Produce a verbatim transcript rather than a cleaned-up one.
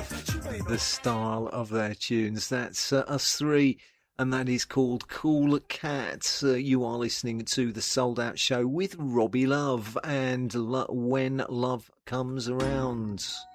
the style of their tunes. That's uh, Us Three, and that is called Cool Cat. Uh, you are listening to the Souled Out Show with Robbie Love and Lo- When Love Comes Around.